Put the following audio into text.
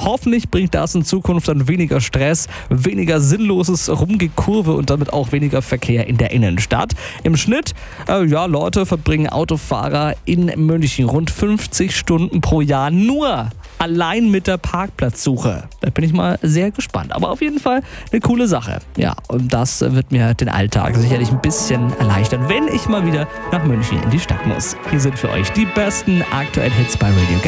Hoffentlich bringt das in Zukunft dann weniger Stress, weniger sinnloses Rumgekurve und damit auch weniger Verkehr in der Innenstadt. Im Schnitt, Leute, verbringen Autofahrer in München rund 50 Stunden pro Jahr nur allein mit der Parkplatzsuche. Da bin ich mal sehr gespannt. Aber auf jeden Fall eine coole Sache. Ja, und das wird mir den Alltag sicherlich ein bisschen erleichtern, wenn ich mal wieder nach München in die Stadt muss. Hier sind für euch die besten aktuellen Hits bei Radio